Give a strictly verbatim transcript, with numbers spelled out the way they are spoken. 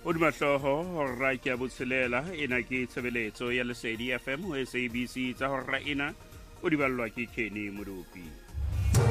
O di matloho hora ke a botshelela ena ke tshebeletso ya Lesedi F M ho S A B C tsa hora ena o di ballwa ke Kenny Modupi.